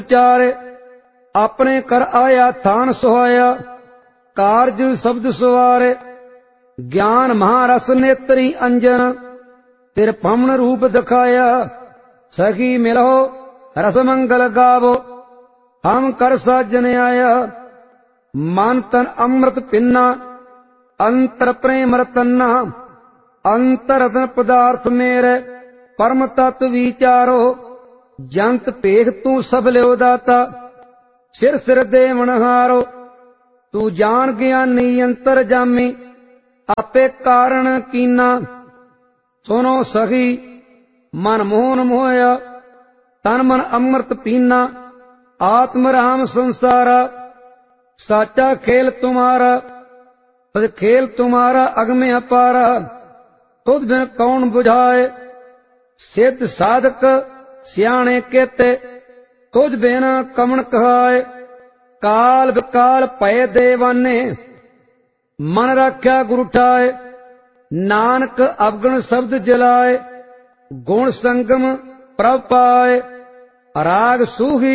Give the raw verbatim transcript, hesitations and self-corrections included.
ਵਿਚਾਰੇ ਆਪਣੇ ਕਰ ਆਇਆ ਥਾਨ ਸੁਹਾਇਆ ਕਾਰਜ ਸ਼ਬਦ ਸਵਾਰੇ ਗਿਆਨ ਮਹਾਰਸ ਨੇਤਰੀ ਅੰਜਨ ਤਿਰ ਪਵਨ ਰੂਪ ਦਿਖਾਇਆ ਸਖੀ ਮਿਲੋ ਰਸ ਮੰਗਲ ਗਾਵੋ ਹਮ ਕਰ ਸਾਜਨ ਆਇਆ ਮਨ ਤਨ ਅੰਮ੍ਰਿਤ ਪਿੰਨਾ ਅੰਤਰ ਪ੍ਰੇਮ ਰਤਨਾ ਅੰਤਰ ਰਤਨ ਪਦਾਰਥ ਮੇਰੇ ਪਰਮ ਤਤ ਵਿਚਾਰੋ ਜੰਤ ਭੇਖ ਤੂੰ ਸਭ ਲਿਓ ਦਾਤਾ ਸਿਰ ਸਿਰ ਦੇਵਨ ਹਾਰੋ ਤੂੰ ਜਾਣ ਗਿਆਨੀ ਅੰਤਰ ਜਾਮੀ ਆਪੇ ਕਾਰਣ ਕੀਨਾ ਸੁਨੋ ਸਖੀ ਮਨ ਮੋਹਨ ਮੋਇਆ ਤਨ ਮਨ ਅੰਮ੍ਰਿਤ ਪੀਨਾ ਆਤਮ ਰਾਮ ਸੰਸਾਰਾ ਸਾਚਾ ਖੇਲ ਤੁਮਾਰਾ ਤਦ ਖੇਲ ਤੁਮਾਰਾ ਅਗਮੇ ਅਪਾਰਾ ਤੁਧ ਬਿਨ ਕੌਣ ਬੁਝਾਏ ਸਿੱਧ ਸਾਧਕ ਸਿਆਣੇ ਕੇਤੇ ਤੁਝ ਬਿਨ ਕਮਣ ਕਹਾਏ ਕਾਲ ਵਿਕਾਲ ਭਏ ਦੇਵਾਨੇ ਮਨ ਰਾਖਿਆ ਗੁਰੂ ਠਾਏ ਨਾਨਕ ਅਵਗਣ ਸ਼ਬਦ ਜਲਾਏ ਗੁਣ ਸੰਗਮ ਪ੍ਰਭ ਪਾਏ ਰਾਗ ਸੂਹੀ